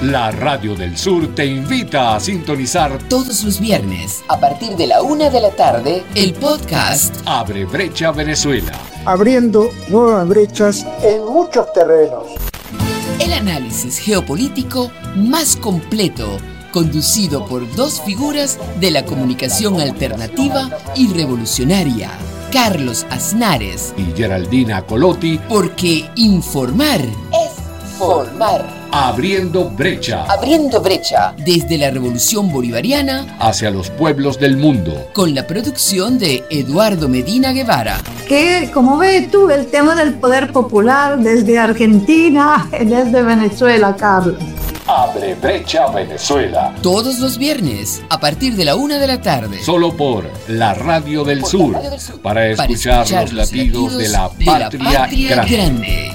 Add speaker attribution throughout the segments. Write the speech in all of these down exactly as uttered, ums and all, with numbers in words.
Speaker 1: La Radio del Sur te invita a sintonizar
Speaker 2: todos los viernes, a partir de la una de la tarde, el podcast
Speaker 1: Abre Brecha Venezuela.
Speaker 3: Abriendo nuevas brechas en muchos terrenos.
Speaker 2: El análisis geopolítico más completo, conducido por dos figuras de la comunicación alternativa y revolucionaria, Carlos Aznares
Speaker 1: y Geraldina Colotti,
Speaker 2: porque informar es formar.
Speaker 1: Abriendo brecha.
Speaker 2: Abriendo brecha. Desde la Revolución Bolivariana
Speaker 1: hacia los pueblos del mundo.
Speaker 2: Con la producción de Eduardo Medina Guevara.
Speaker 4: Que, como ves tú, el tema del poder popular desde Argentina, desde Venezuela, Carlos.
Speaker 1: Abre Brecha Venezuela.
Speaker 2: Todos los viernes, a partir de la una de la tarde.
Speaker 1: Solo por la Radio del, Sur, Radio del Sur. Para escuchar, para escuchar los, los latidos, latidos de la de patria, la patria grande. grande.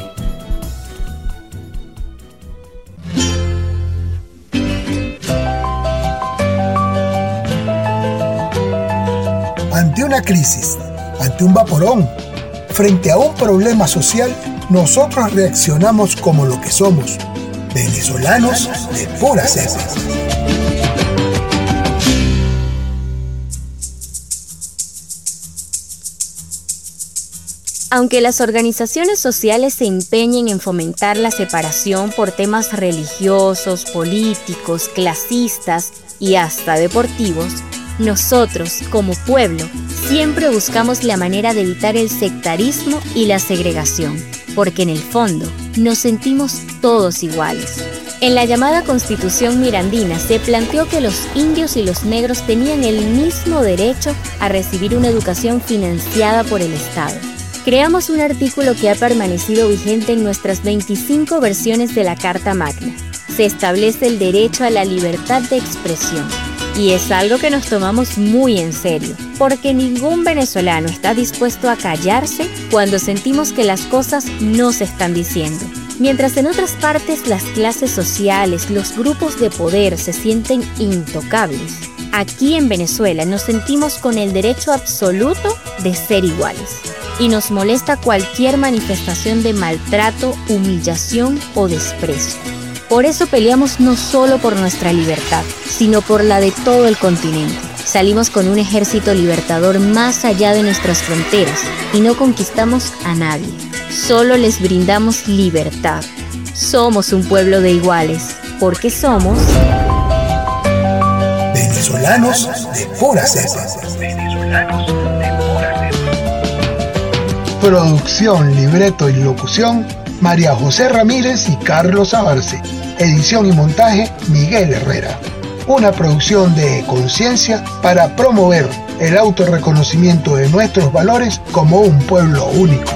Speaker 3: Ante una crisis, ante un vaporón, frente a un problema social, nosotros reaccionamos como lo que somos, venezolanos de pura cepa.
Speaker 5: Aunque las organizaciones sociales se empeñen en fomentar la separación por temas religiosos, políticos, clasistas y hasta deportivos, nosotros, como pueblo, siempre buscamos la manera de evitar el sectarismo y la segregación, porque en el fondo nos sentimos todos iguales. En la llamada Constitución Mirandina se planteó que los indios y los negros tenían el mismo derecho a recibir una educación financiada por el Estado. Creamos un artículo que ha permanecido vigente en nuestras veinticinco versiones de la Carta Magna. Se establece el derecho a la libertad de expresión. Y es algo que nos tomamos muy en serio, porque ningún venezolano está dispuesto a callarse cuando sentimos que las cosas no se están diciendo. Mientras en otras partes las clases sociales, los grupos de poder se sienten intocables, aquí en Venezuela nos sentimos con el derecho absoluto de ser iguales. Y nos molesta cualquier manifestación de maltrato, humillación o desprecio. Por eso peleamos no solo por nuestra libertad, sino por la de todo el continente. Salimos con un ejército libertador más allá de nuestras fronteras y no conquistamos a nadie. Solo les brindamos libertad. Somos un pueblo de iguales, porque somos
Speaker 3: venezolanos de pura cepa. Venezolanos de pura cepa. Producción, libreto y locución, María José Ramírez y Carlos Abarce. Edición y montaje, Miguel Herrera. Una producción de Conciencia para promover el autorreconocimiento de nuestros valores como un pueblo único.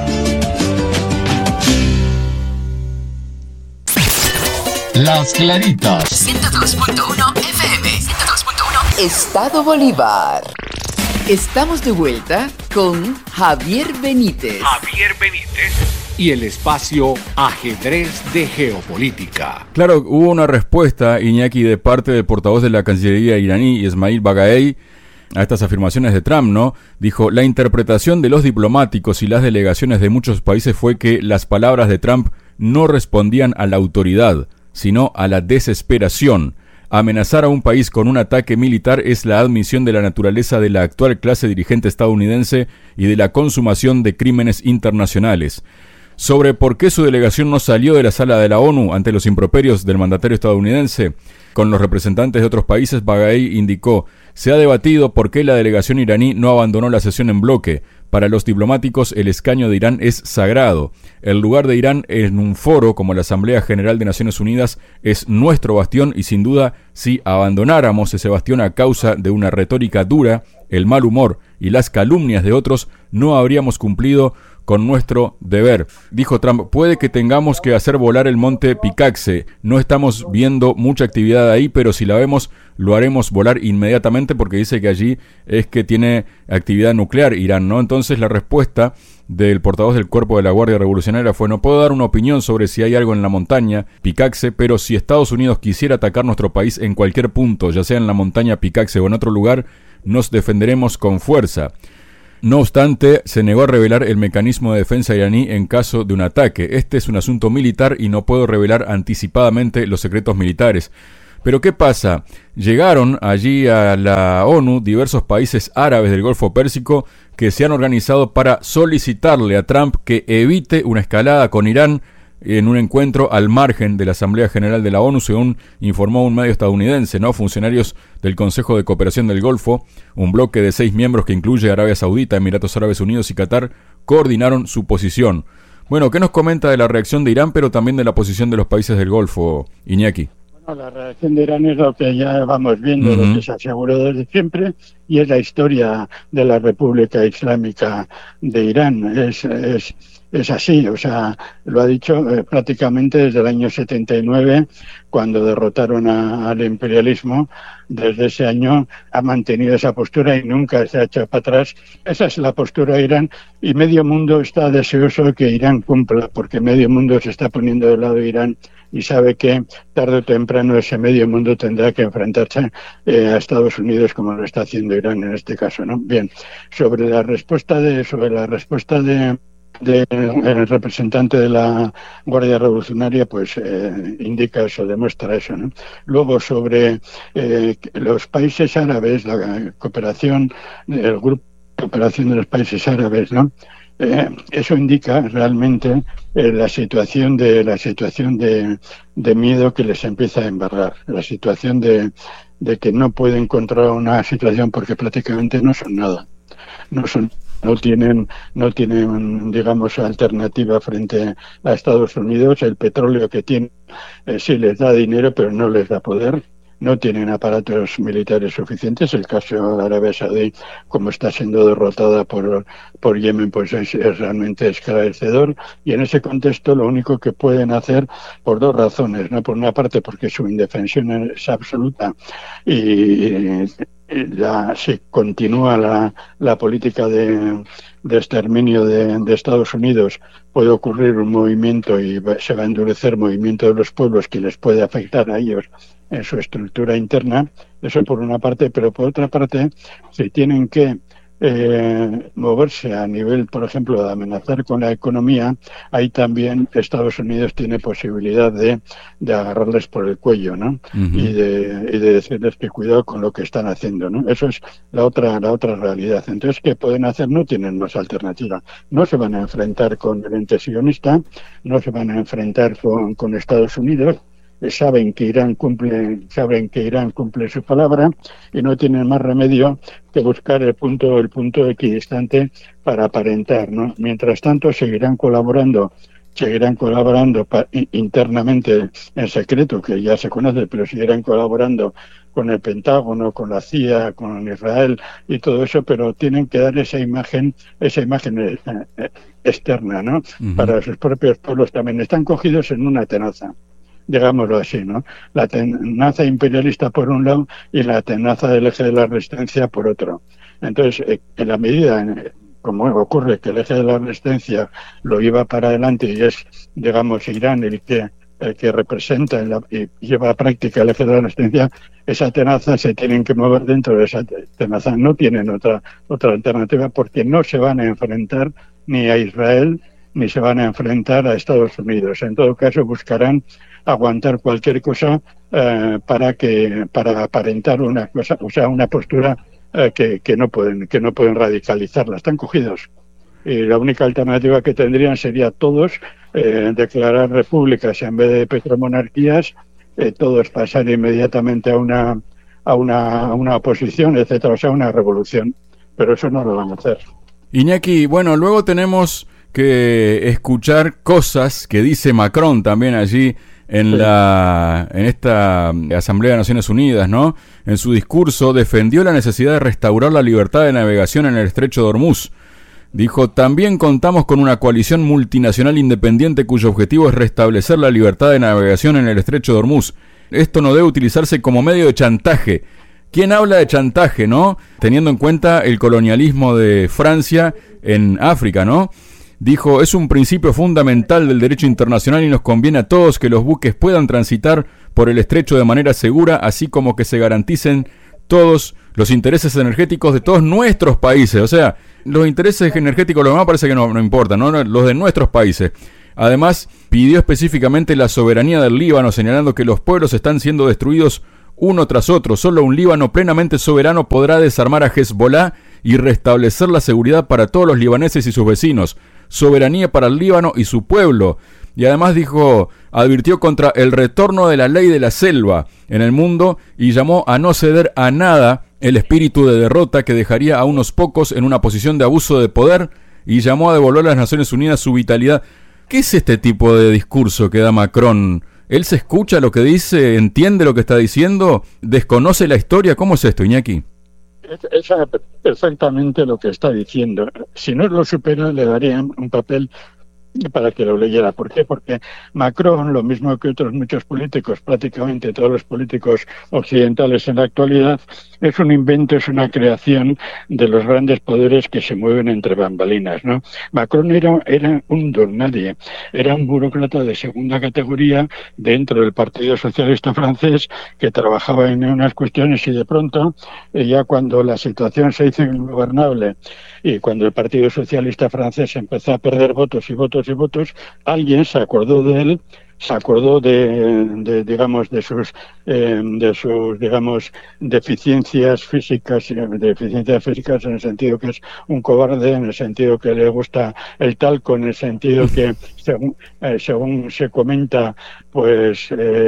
Speaker 1: Las Claritas.
Speaker 2: ciento dos punto uno F M. ciento dos punto uno Estado Bolívar. Estamos de vuelta con Javier Benítez.
Speaker 1: Javier Benítez. Y el espacio Ajedrez de Geopolítica.
Speaker 6: Claro, hubo una respuesta, Iñaki, de parte del portavoz de la Cancillería iraní, Ismail Bagaei, a estas afirmaciones de Trump, ¿no? Dijo, la interpretación de los diplomáticos y las delegaciones de muchos países fue que las palabras de Trump no respondían a la autoridad, sino a la desesperación. Amenazar a un país con un ataque militar es la admisión de la naturaleza de la actual clase dirigente estadounidense y de la consumación de crímenes internacionales. Sobre por qué su delegación no salió de la sala de la ONU ante los improperios del mandatario estadounidense con los representantes de otros países, Bagaei indicó, se ha debatido por qué la delegación iraní no abandonó la sesión en bloque. Para los diplomáticos, el escaño de Irán es sagrado. El lugar de Irán en un foro como la Asamblea General de Naciones Unidas es nuestro bastión y sin duda, si abandonáramos ese bastión a causa de una retórica dura, el mal humor y las calumnias de otros, no habríamos cumplido con nuestro deber. Dijo Trump, puede que tengamos que hacer volar el monte Picaxe. No estamos viendo mucha actividad ahí, pero si la vemos, lo haremos volar inmediatamente porque dice que allí es que tiene actividad nuclear Irán, ¿no? Entonces la respuesta del portavoz del Cuerpo de la Guardia Revolucionaria fue, no puedo dar una opinión sobre si hay algo en la montaña Picaxe, pero si Estados Unidos quisiera atacar nuestro país en cualquier punto, ya sea en la montaña Picaxe o en otro lugar, nos defenderemos con fuerza. No obstante, se negó a revelar el mecanismo de defensa iraní en caso de un ataque. Este es un asunto militar y no puedo revelar anticipadamente los secretos militares. Pero ¿qué pasa? Llegaron allí a la ONU diversos países árabes del Golfo Pérsico que se han organizado para solicitarle a Trump que evite una escalada con Irán en un encuentro al margen de la Asamblea General de la ONU, según informó un medio estadounidense, ¿no? Funcionarios del Consejo de Cooperación del Golfo, un bloque de seis miembros que incluye Arabia Saudita, Emiratos Árabes Unidos y Qatar, coordinaron su posición. Bueno, ¿qué nos comenta de la reacción de Irán, pero también de la posición de los países del Golfo, Iñaki?
Speaker 7: Bueno, la reacción de Irán es lo que ya vamos viendo, uh-huh. lo que se aseguró desde siempre, y es la historia de la República Islámica de Irán. Es, es, es así, o sea, lo ha dicho eh, prácticamente desde el año setenta y nueve, cuando derrotaron a, al imperialismo. Desde ese año ha mantenido esa postura y nunca se ha echado para atrás. Esa es la postura de Irán, y medio mundo está deseoso de que Irán cumpla, porque medio mundo se está poniendo del lado de Irán y sabe que tarde o temprano ese medio mundo tendrá que enfrentarse eh, a Estados Unidos, como lo está haciendo Irán en este caso, ¿no? Bien, sobre la respuesta de sobre la respuesta de del de representante de la Guardia Revolucionaria, pues eh, indica eso, demuestra eso, ¿no? Luego, sobre eh, los países árabes, la cooperación, el grupo de cooperación de los países árabes, ¿no? Eh, eso indica realmente eh, la situación de la situación de, de miedo que les empieza a embargar, la situación de, de que no pueden controlar una situación porque prácticamente no son nada, no son no tienen no tienen digamos alternativa frente a Estados Unidos. El petróleo que tienen eh, sí les da dinero, pero no les da poder. No tienen aparatos militares suficientes. El caso de Arabia Saudí, como está siendo derrotada por por Yemen, pues es, es realmente esclarecedor. Y en ese contexto lo único que pueden hacer, por dos razones, ¿no? Por una parte, porque su indefensión es absoluta y ya si continúa la, la política de, de exterminio de, de Estados Unidos, puede ocurrir un movimiento y va, se va a endurecer el movimiento de los pueblos que les puede afectar a ellos en su estructura interna. Eso por una parte, pero por otra parte, si tienen que eh, moverse a nivel, por ejemplo, de amenazar con la economía, ahí también Estados Unidos tiene posibilidad de, de agarrarles por el cuello, ¿no? Uh-huh. y, de, y de decirles que cuidado con lo que están haciendo, ¿no? Eso es la otra la otra realidad. Entonces, ¿qué pueden hacer? No tienen más alternativa. No se van a enfrentar con el ente sionista, no se van a enfrentar con, con Estados Unidos. Saben que Irán cumple, saben que Irán cumple su palabra y no tienen más remedio que buscar el punto, el punto equidistante para aparentar, ¿no? Mientras tanto, seguirán colaborando, seguirán colaborando pa- internamente en secreto, que ya se conoce, pero seguirán colaborando con el Pentágono, con la C I A, con Israel y todo eso, pero tienen que dar esa imagen, esa imagen eh, eh, externa, ¿no? Uh-huh. Para sus propios pueblos también. Están cogidos en una tenaza, digámoslo así, ¿no? La tenaza imperialista por un lado y la tenaza del eje de la resistencia por otro. Entonces, eh, en la medida, en, como ocurre que el eje de la resistencia lo lleva para adelante y es, digamos, Irán el que el que representa la, y lleva a práctica el eje de la resistencia, esa tenaza se tienen que mover dentro de esa tenaza. No tienen otra otra alternativa porque no se van a enfrentar ni a Israel ni se van a enfrentar a Estados Unidos. En todo caso, buscarán aguantar cualquier cosa eh, para que para aparentar una cosa, o sea, una postura eh, que, que no pueden que no pueden radicalizarla. Están cogidos. Y la única alternativa que tendrían sería todos eh, declarar repúblicas en vez de petromonarquías, eh, todos pasar inmediatamente a una a una a una oposición, etcétera, o sea, una revolución. Pero eso no lo van a hacer.
Speaker 6: Iñaki, bueno, luego tenemos que escuchar cosas que dice Macron también allí en sí. la en esta Asamblea de Naciones Unidas, ¿no? En su discurso defendió la necesidad de restaurar la libertad de navegación en el estrecho de Hormuz. Dijo, también contamos con una coalición multinacional independiente cuyo objetivo es restablecer la libertad de navegación en el estrecho de Hormuz. Esto no debe utilizarse como medio de chantaje. ¿Quién habla de chantaje, no? Teniendo en cuenta el colonialismo de Francia en África, ¿no? Dijo, es un principio fundamental del derecho internacional y nos conviene a todos que los buques puedan transitar por el estrecho de manera segura, así como que se garanticen todos los intereses energéticos de todos nuestros países. O sea, los intereses energéticos, lo demás parece que no, no importa, ¿no? Los de nuestros países. Además, pidió específicamente la soberanía del Líbano, señalando que los pueblos están siendo destruidos uno tras otro. Solo un Líbano plenamente soberano podrá desarmar a Hezbollah y restablecer la seguridad para todos los libaneses y sus vecinos. Soberanía para el Líbano y su pueblo. Y además dijo, advirtió contra el retorno de la ley de la selva en el mundo y llamó a no ceder a nada el espíritu de derrota que dejaría a unos pocos en una posición de abuso de poder, y llamó a devolver a las Naciones Unidas su vitalidad. ¿Qué es este tipo de discurso que da Macron? ¿Él se escucha lo que dice? ¿Entiende lo que está diciendo? ¿Desconoce la historia? ¿Cómo es esto, Iñaki?
Speaker 7: Es perfectamente lo que está diciendo. Si no lo supera, le darían un papel para que lo leyera. ¿Por qué? Porque Macron, lo mismo que otros muchos políticos, prácticamente todos los políticos occidentales en la actualidad, es un invento, es una creación de los grandes poderes que se mueven entre bambalinas, ¿no? Macron era, era un don nadie, era un burócrata de segunda categoría dentro del Partido Socialista francés que trabajaba en unas cuestiones, y de pronto, ya cuando la situación se hizo ingobernable y cuando el Partido Socialista francés empezó a perder votos y votos y votos, alguien se acordó de él, se acordó de, de digamos, de sus, eh, de sus, digamos, deficiencias físicas, deficiencias físicas en el sentido que es un cobarde, en el sentido que le gusta el talco, en el sentido que, según, eh, según se comenta, pues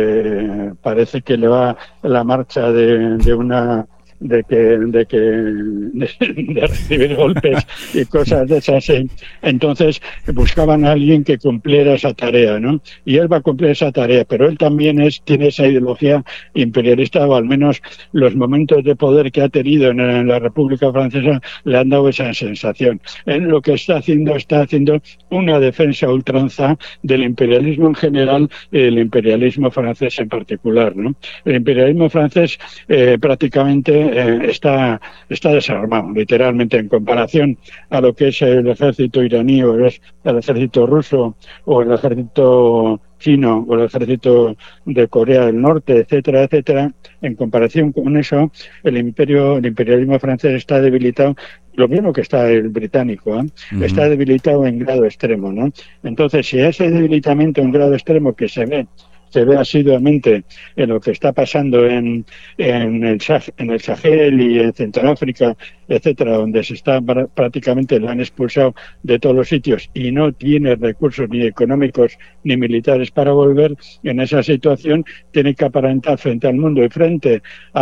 Speaker 7: eh, parece que le va la marcha de, de una de que de que de, de recibir golpes y cosas de esas. Entonces buscaban a alguien que cumpliera esa tarea, ¿no? Y él va a cumplir esa tarea, pero él también es tiene esa ideología imperialista, o al menos los momentos de poder que ha tenido en, en la República Francesa le han dado esa sensación. Él lo que está haciendo, está haciendo una defensa a ultranza del imperialismo en general y del imperialismo francés en particular, ¿no? El imperialismo francés eh, prácticamente Eh, está está desarmado, literalmente, en comparación a lo que es el ejército iraní o el, el ejército ruso o el ejército chino o el ejército de Corea del Norte, etcétera, etcétera. En comparación con eso, el imperio, el imperialismo francés está debilitado, lo mismo que está el británico, ¿eh? Uh-huh. Está debilitado en grado extremo, ¿no? Entonces, si ese debilitamiento en grado extremo que se ve se ve asiduamente en lo que está pasando en, en, el, en el Sahel y en Centroáfrica, etcétera, donde se está prácticamente lo han expulsado de todos los sitios y no tiene recursos ni económicos ni militares para volver, en esa situación tiene que aparentar frente al mundo y frente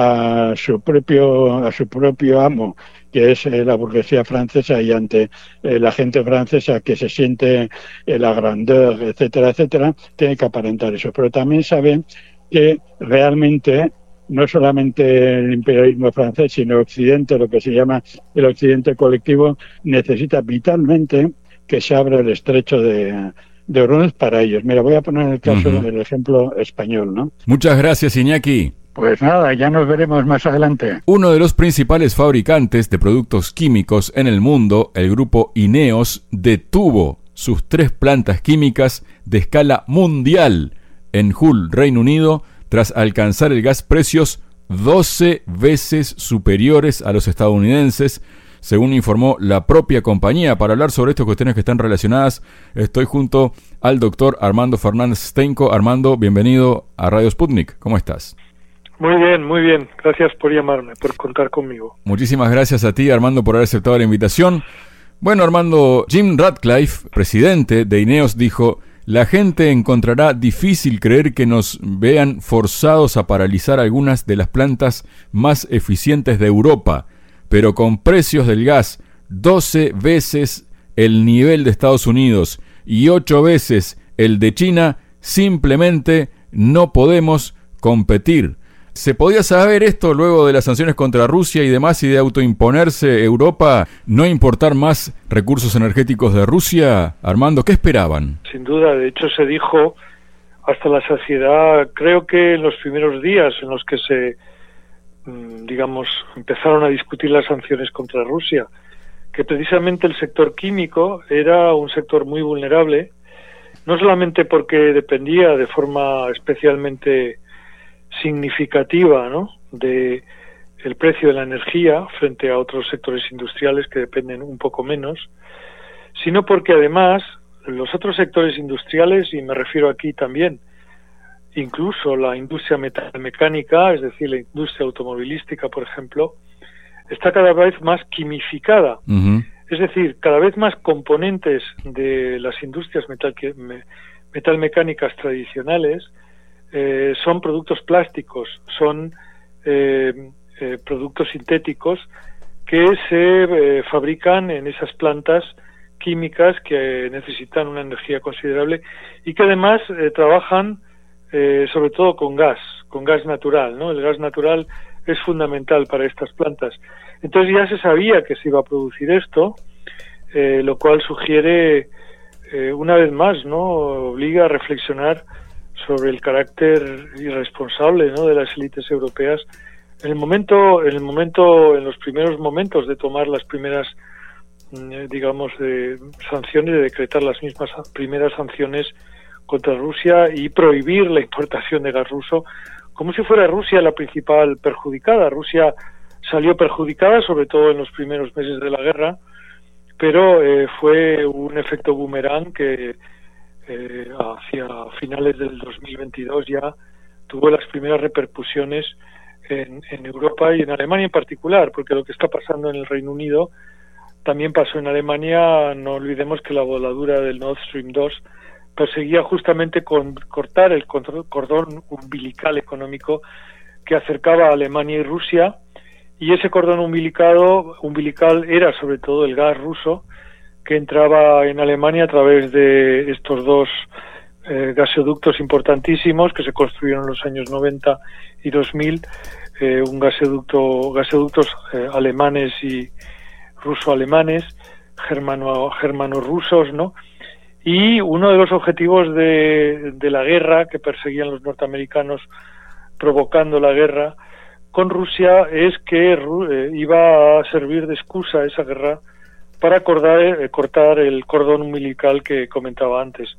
Speaker 7: a su propio a su propio amo, que es eh, la burguesía francesa, y ante eh, la gente francesa que se siente eh, la grandeur, etcétera, etcétera, tiene que aparentar eso. Pero también saben que realmente no solamente el imperialismo francés, sino Occidente, lo que se llama el Occidente colectivo, necesita vitalmente que se abra el estrecho de, de Hormuz para ellos. Mira, voy a poner el caso uh-huh. del ejemplo español, ¿no?
Speaker 6: Muchas gracias, Iñaki.
Speaker 7: Pues nada, ya nos veremos más adelante.
Speaker 6: Uno de los principales fabricantes de productos químicos en el mundo, el grupo INEOS, detuvo sus tres plantas químicas de escala mundial en Hull, Reino Unido, tras alcanzar el gas precios doce veces superiores a los estadounidenses, según informó la propia compañía. Para hablar sobre estas cuestiones que están relacionadas, estoy junto al doctor Armando Fernández Steinko. Armando, bienvenido a Radio Sputnik. ¿Cómo estás?
Speaker 8: Muy bien, muy bien. Gracias por llamarme, por contar conmigo.
Speaker 6: Muchísimas gracias a ti, Armando, por haber aceptado la invitación. Bueno, Armando, Jim Ratcliffe, presidente de INEOS, dijo: la gente encontrará difícil creer que nos vean forzados a paralizar algunas de las plantas más eficientes de Europa, pero con precios del gas doce veces el nivel de Estados Unidos y ocho veces el de China, simplemente no podemos competir. ¿Se podía saber esto luego de las sanciones contra Rusia y demás, y de autoimponerse Europa no importar más recursos energéticos de Rusia? Armando, ¿qué esperaban?
Speaker 8: Sin duda, de hecho se dijo hasta la saciedad, creo que en los primeros días en los que se, digamos, empezaron a discutir las sanciones contra Rusia, que precisamente el sector químico era un sector muy vulnerable, no solamente porque dependía de forma especialmente significativa, ¿no?, de el precio de la energía frente a otros sectores industriales que dependen un poco menos, sino porque además los otros sectores industriales, y me refiero aquí también incluso la industria metalmecánica, es decir, la industria automovilística, por ejemplo, está cada vez más quimificada. Uh-huh. Es decir, cada vez más componentes de las industrias metal, me, metalmecánicas tradicionales eh, son productos plásticos, son eh, eh, productos sintéticos que se eh, fabrican en esas plantas químicas que necesitan una energía considerable y que además eh, trabajan eh, sobre todo con gas, con gas natural, ¿no? El gas natural es fundamental para estas plantas. Entonces ya se sabía que se iba a producir esto, eh, lo cual sugiere, eh, una vez más, ¿no? Obliga a reflexionar sobre el carácter irresponsable, ¿no? De las élites europeas en el momento, en el momento, en los primeros momentos de tomar las primeras, digamos, de sanciones, de decretar las mismas primeras sanciones contra Rusia y prohibir la importación de gas ruso, como si fuera Rusia la principal perjudicada. Rusia salió perjudicada, sobre todo en los primeros meses de la guerra, pero eh, fue un efecto boomerang que eh, hacia finales del dos mil veintidós ya tuvo las primeras repercusiones en, en Europa y en Alemania en particular, porque lo que está pasando en el Reino Unido también pasó en Alemania. No olvidemos que la voladura del Nord Stream dos perseguía justamente con cortar el cordón umbilical económico que acercaba a Alemania y Rusia, y ese cordón umbilicado, umbilical era sobre todo el gas ruso que entraba en Alemania a través de estos dos eh, gasoductos importantísimos que se construyeron en los años noventa y dos mil, eh, un gasoducto, gasoductos eh, alemanes y ruso-alemanes, germano, germano-rusos, ¿no? Y uno de los objetivos de, de la guerra que perseguían los norteamericanos provocando la guerra con Rusia es que eh, iba a servir de excusa esa guerra para acordar, eh, cortar el cordón umbilical que comentaba antes.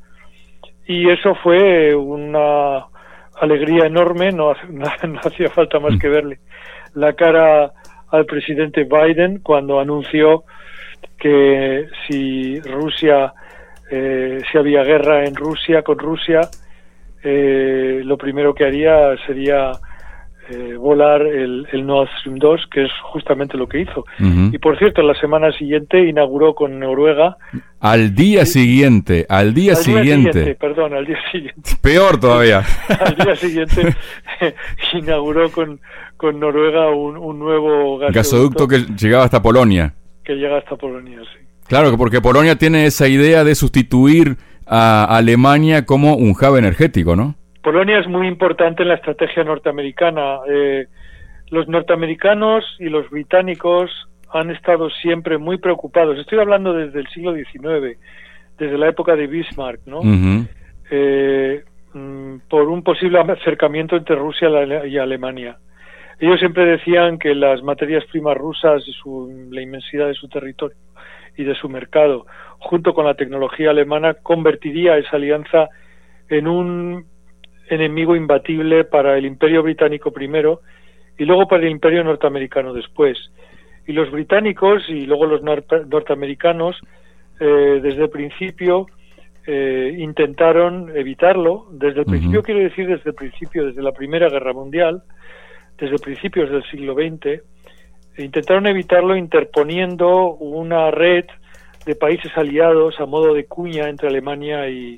Speaker 8: Y eso fue una alegría enorme, no, no, no hacía falta más que verle la cara al presidente Biden cuando anunció que si Rusia, eh, si había guerra en Rusia con Rusia, eh, lo primero que haría sería eh, volar el, el Nord Stream dos, que es justamente lo que hizo. Uh-huh. Y por cierto, la semana siguiente inauguró con Noruega.
Speaker 6: Al día sí, siguiente, al día
Speaker 8: al
Speaker 6: siguiente.
Speaker 8: Día siguiente, perdón, al día siguiente.
Speaker 6: Peor todavía.
Speaker 8: Al día siguiente inauguró con, con Noruega un, un nuevo gasoducto,
Speaker 6: gasoducto que llegaba hasta Polonia.
Speaker 8: Que llega hasta Polonia, sí.
Speaker 6: Claro, porque Polonia tiene esa idea de sustituir a Alemania como un hub energético, ¿no?
Speaker 8: Polonia es muy importante en la estrategia norteamericana. Eh, los norteamericanos y los británicos han estado siempre muy preocupados. Estoy hablando desde el siglo diecinueve, desde la época de Bismarck, ¿no? Uh-huh. Eh, por un posible acercamiento entre Rusia y Alemania. Ellos siempre decían que las materias primas rusas y su, la inmensidad de su territorio y de su mercado, junto con la tecnología alemana, convertiría esa alianza en un enemigo imbatible para el Imperio Británico primero y luego para el Imperio Norteamericano después. Y los británicos y luego los nor- norteamericanos eh, desde el principio eh, intentaron evitarlo. Desde el principio, uh-huh. quiero decir desde el principio, desde la Primera Guerra Mundial, desde principios del siglo veinte, intentaron evitarlo interponiendo una red de países aliados a modo de cuña entre Alemania y,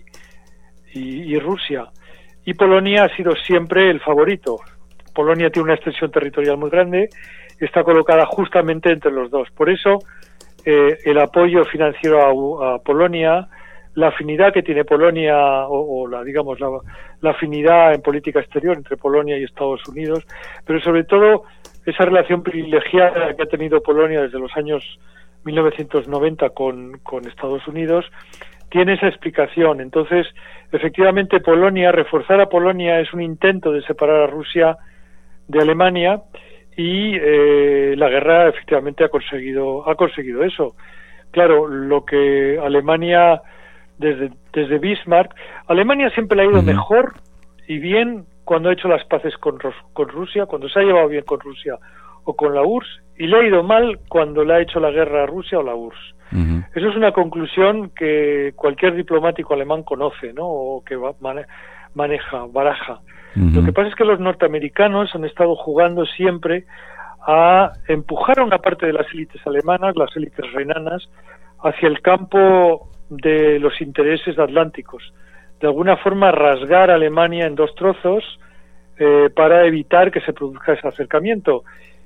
Speaker 8: y, y Rusia. Y Polonia ha sido siempre el favorito. Polonia tiene una extensión territorial muy grande, está colocada justamente entre los dos. Por eso, eh, el apoyo financiero a, a Polonia, la afinidad que tiene Polonia, o, o la, digamos, la, la afinidad en política exterior entre Polonia y Estados Unidos, pero sobre todo esa relación privilegiada que ha tenido Polonia desde los años mil novecientos noventa con, con Estados Unidos, tiene esa explicación. Entonces, efectivamente, Polonia, reforzar a Polonia es un intento de separar a Rusia de Alemania y eh, la guerra efectivamente ha conseguido, ha conseguido eso. Claro, lo que Alemania, desde, desde Bismarck, Alemania siempre le ha ido uh-huh. mejor y bien cuando ha hecho las paces con, con Rusia, cuando se ha llevado bien con Rusia o con la U R S S, y le ha ido mal cuando le ha hecho la guerra a Rusia o la U R S S. Uh-huh. Eso es una conclusión que cualquier diplomático alemán conoce, ¿no? O que va, mane, maneja, baraja. Uh-huh. Lo que pasa es que los norteamericanos han estado jugando siempre a empujar a una parte de las élites alemanas, las élites renanas, hacia el campo de los intereses atlánticos. De alguna forma rasgar a Alemania en dos trozos eh, para evitar que se produzca ese acercamiento.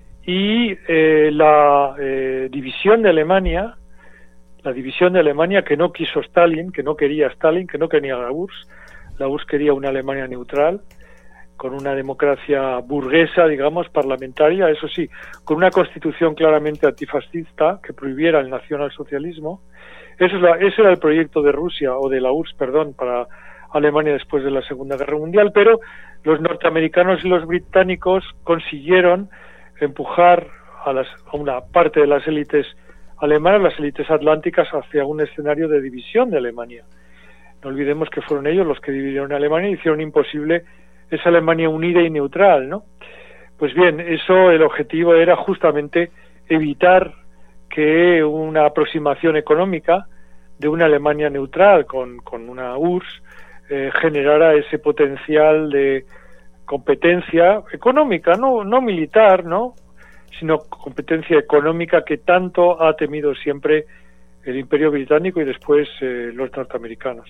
Speaker 8: Y eh, la eh, división de Alemania, la división de Alemania que no quiso Stalin, que no quería Stalin, que no quería la U R S S, la U R S S quería una Alemania neutral, con una democracia burguesa, digamos, parlamentaria, eso sí, con una constitución claramente antifascista que prohibiera el nacionalsocialismo. Eso es la, ese era el proyecto de Rusia, o de la U R S S, perdón, para Alemania después de la Segunda Guerra Mundial, pero los norteamericanos y los británicos consiguieron empujar a, las, a una parte de las élites alemanas, las élites atlánticas, hacia un escenario de división de Alemania. No olvidemos que fueron ellos los que dividieron a Alemania y hicieron imposible esa Alemania unida y neutral, ¿no? Pues bien, eso, el objetivo era justamente evitar que una aproximación económica de una Alemania neutral con, con una U R S S eh, generara ese potencial de competencia económica, no, no militar, ¿no? Sino competencia económica que tanto ha temido siempre el Imperio Británico y después eh, los norteamericanos.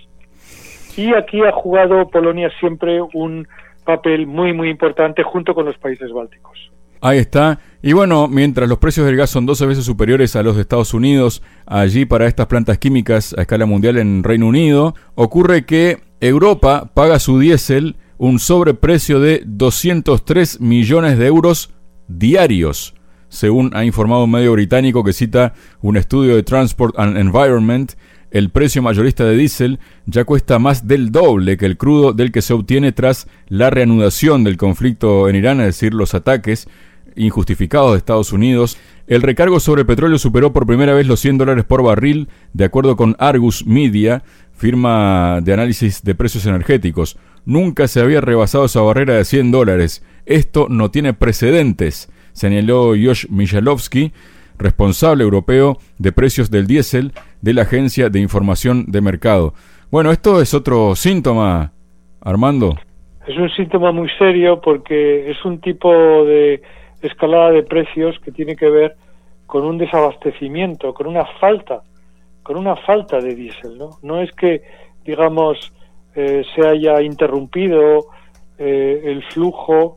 Speaker 8: Y aquí ha jugado Polonia siempre un papel muy muy importante junto con los países bálticos.
Speaker 6: Ahí está. Y bueno, mientras los precios del gas son doce veces superiores a los de Estados Unidos, allí para estas plantas químicas a escala mundial en Reino Unido, ocurre que Europa paga su diésel un sobreprecio de doscientos tres millones de euros diarios, según ha informado un medio británico que cita un estudio de Transport and Environment. El precio mayorista de diésel ya cuesta más del doble que el crudo del que se obtiene tras la reanudación del conflicto en Irán, es decir, los ataques injustificados de Estados Unidos. El recargo sobre petróleo superó por primera vez los cien dólares por barril, de acuerdo con Argus Media, firma de análisis de precios energéticos. Nunca se había rebasado esa barrera de cien dólares. Esto no tiene precedentes, señaló Josh Mijalowski, responsable europeo de precios del diésel de la Agencia de Información de Mercado. Bueno, esto es otro síntoma, Armando.
Speaker 8: Es un síntoma muy serio porque es un tipo de escalada de precios que tiene que ver con un desabastecimiento, con una falta, con una falta de diésel, ¿no? No es que, digamos, eh, se haya interrumpido eh, el flujo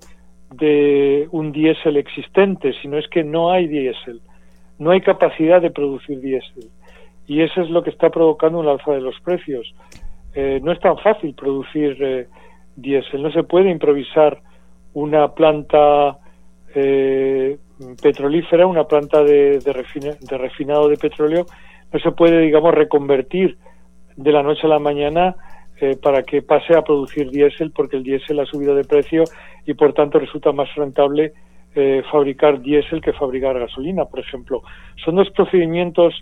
Speaker 8: de un diésel existente, sino es que no hay diésel. No hay capacidad de producir diésel y eso es lo que está provocando un alza de los precios. Eh, no es tan fácil producir eh, diésel, no se puede improvisar una planta eh, petrolífera, una planta de, de, refina, de refinado de petróleo, no se puede, digamos, reconvertir de la noche a la mañana eh, para que pase a producir diésel, porque el diésel ha subido de precio y por tanto resulta más rentable Eh, fabricar diésel que fabricar gasolina, por ejemplo. Son dos procedimientos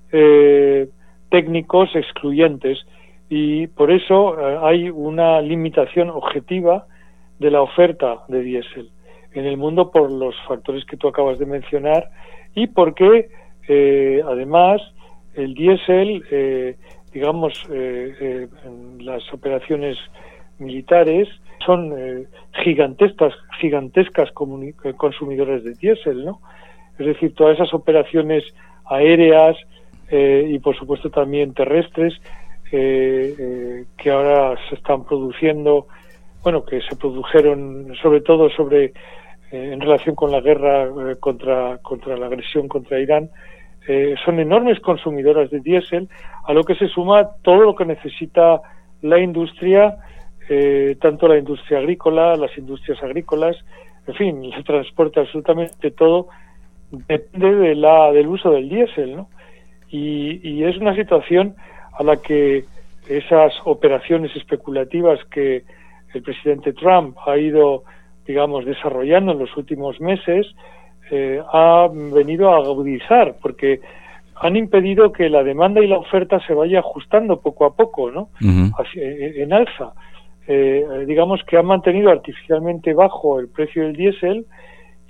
Speaker 8: eh, técnicos excluyentes y por eso eh, hay una limitación objetiva de la oferta de diésel en el mundo por los factores que tú acabas de mencionar y porque eh, además el diésel, eh, digamos, eh, eh, en las operaciones militares son eh, gigantescas, gigantescas consumidores de diésel, ¿no? Es decir, todas esas operaciones aéreas eh, y por supuesto también terrestres eh, eh, que ahora se están produciendo, bueno, que se produjeron sobre todo sobre eh, en relación con la guerra eh, contra contra la agresión contra Irán, eh, son enormes consumidoras de diésel, a lo que se suma todo lo que necesita la industria. Eh, tanto la industria agrícola, las industrias agrícolas, en fin, el transporte, absolutamente todo depende de la, del uso del diésel, ¿no? Y, y es una situación a la que esas operaciones especulativas que el presidente Trump ha ido, digamos, desarrollando en los últimos meses, eh, ha venido a agudizar, porque han impedido que la demanda y la oferta se vaya ajustando poco a poco, ¿no? Uh-huh. Así, en alza. Eh, digamos que han mantenido artificialmente bajo el precio del diésel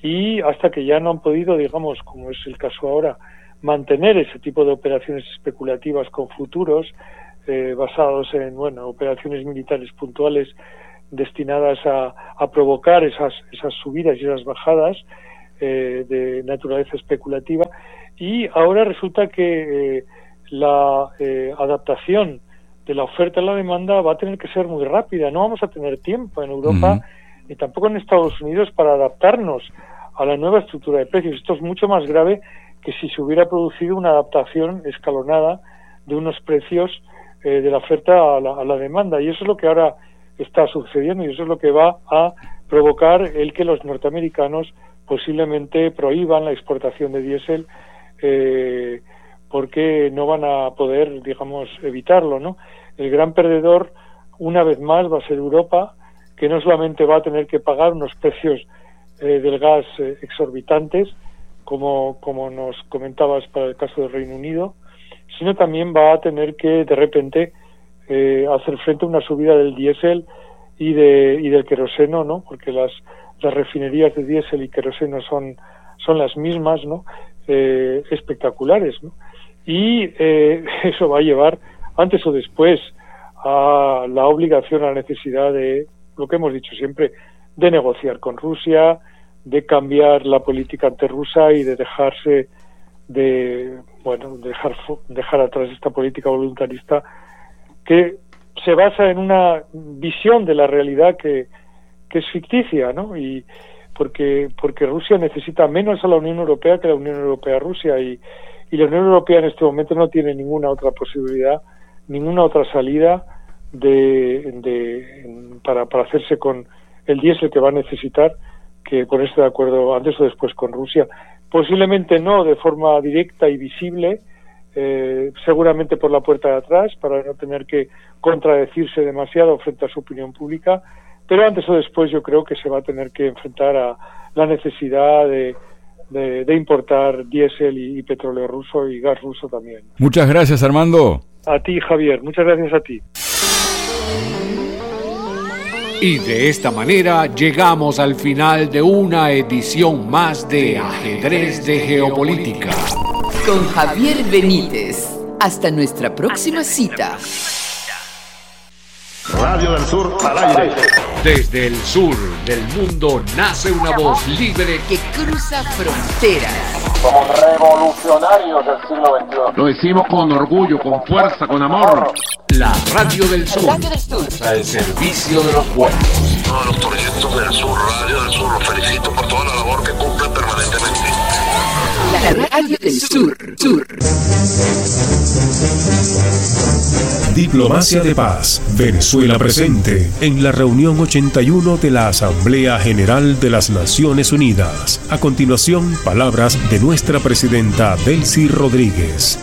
Speaker 8: y hasta que ya no han podido, digamos, como es el caso ahora, mantener ese tipo de operaciones especulativas con futuros eh, basados en, bueno, operaciones militares puntuales destinadas a, a provocar esas, esas subidas y esas bajadas eh, de naturaleza especulativa, y ahora resulta que eh, la eh, adaptación de la oferta a la demanda va a tener que ser muy rápida. No vamos a tener tiempo en Europa uh-huh. ni tampoco en Estados Unidos para adaptarnos a la nueva estructura de precios. Esto es mucho más grave que si se hubiera producido una adaptación escalonada de unos precios eh, de la oferta a la, a la demanda, y eso es lo que ahora está sucediendo, y eso es lo que va a provocar el que los norteamericanos posiblemente prohíban la exportación de diésel eh, porque no van a poder, digamos, evitarlo, ¿no? El gran perdedor, una vez más, va a ser Europa, que no solamente va a tener que pagar unos precios eh, del gas eh, exorbitantes, como, como nos comentabas para el caso del Reino Unido, sino también va a tener que, de repente, eh, hacer frente a una subida del diésel y de y del queroseno, ¿no? Porque las las refinerías de diésel y queroseno son son las mismas, ¿no? Eh, espectaculares, ¿no? Y eh, eso va a llevar, antes o después, a la obligación, a la necesidad de, lo que hemos dicho siempre, de negociar con Rusia, de cambiar la política antirrusa y de dejarse de, bueno, dejar dejar atrás esta política voluntarista que se basa en una visión de la realidad que, que es ficticia, ¿no? Y porque porque Rusia necesita menos a la Unión Europea que la Unión Europea a Rusia, y, y la Unión Europea en este momento no tiene ninguna otra posibilidad, ninguna otra salida de, de para, para hacerse con el diésel que va a necesitar, que ponerse de acuerdo antes o después con Rusia. Posiblemente no de forma directa y visible, eh, seguramente por la puerta de atrás, para no tener que contradecirse demasiado frente a su opinión pública, pero antes o después yo creo que se va a tener que enfrentar a la necesidad de, de, de importar diésel y, y petróleo ruso y gas ruso también.
Speaker 6: Muchas gracias, Armando.
Speaker 8: A ti, Javier, muchas gracias a ti.
Speaker 1: Y de esta manera llegamos al final de una edición más de Ajedrez de Geopolítica
Speaker 2: con Javier Benítez. Hasta nuestra próxima cita.
Speaker 9: Radio del Sur al aire.
Speaker 1: Desde el sur del mundo nace una voz libre
Speaker 2: que cruza fronteras.
Speaker 9: Somos revolucionarios del siglo veintiuno.
Speaker 10: Lo decimos con orgullo, con fuerza, con amor.
Speaker 1: La Radio del Sur,
Speaker 2: Radio del Sur,
Speaker 1: al servicio de los pueblos.
Speaker 9: Todos los proyectos del Sur, Radio del Sur, los felicito por toda la labor que cumplen permanentemente.
Speaker 2: La Radio del Sur, Sur.
Speaker 11: Diplomacia de Paz, Venezuela presente en la reunión ochenta y uno de la Asamblea General de las Naciones Unidas. A continuación, palabras de nuestra presidenta Delcy Rodríguez.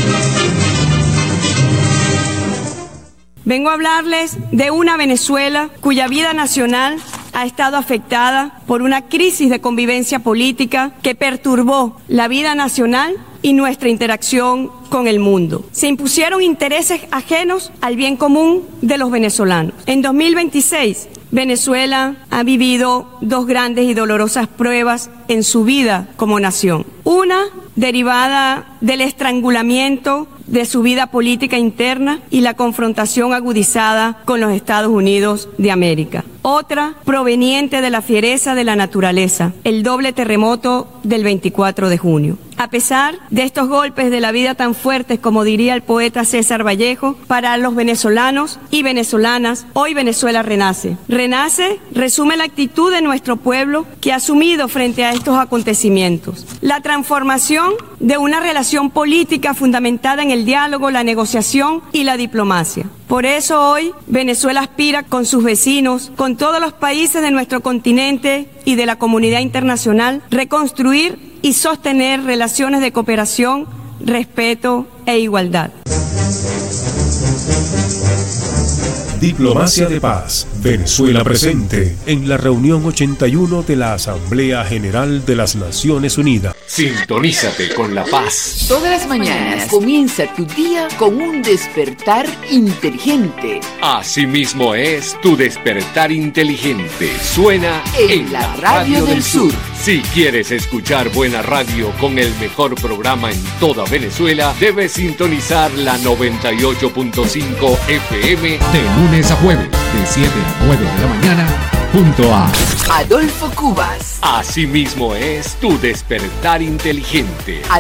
Speaker 12: Vengo a hablarles de una Venezuela cuya vida nacional ha estado afectada por una crisis de convivencia política que perturbó la vida nacional y nuestra interacción con el mundo. Se impusieron intereses ajenos al bien común de los venezolanos. En dos mil veintiséis, Venezuela ha vivido dos grandes y dolorosas pruebas en su vida como nación. Una derivada del estrangulamiento de su vida política interna y la confrontación agudizada con los Estados Unidos de América. Otra proveniente de la fiereza de la naturaleza, el doble terremoto del veinticuatro de junio. A pesar de estos golpes de la vida tan fuertes, como diría el poeta César Vallejo, para los venezolanos y venezolanas, hoy Venezuela renace. Renace resume la actitud de nuestro pueblo que ha asumido frente a estos acontecimientos. La transformación de una relación política fundamentada en el diálogo, la negociación y la diplomacia. Por eso hoy Venezuela aspira con sus vecinos, con todos los países de nuestro continente y de la comunidad internacional, reconstruir y sostener relaciones de cooperación, respeto e igualdad.
Speaker 11: Diplomacia de Paz, Venezuela presente en la reunión ochenta y uno de la Asamblea General de las Naciones Unidas.
Speaker 1: Sintonízate con la paz.
Speaker 2: Todas las mañanas comienza tu día con un despertar inteligente.
Speaker 1: Asimismo es tu despertar inteligente. Suena
Speaker 2: en, en la Radio, Radio del Sur. Sur.
Speaker 1: Si quieres escuchar buena radio con el mejor programa en toda Venezuela, debes sintonizar la noventa y ocho punto cinco F M
Speaker 13: de lunes a jueves, de siete a nueve de la mañana, junto a
Speaker 2: Adolfo Cubas.
Speaker 1: Asimismo es tu despertar inteligente.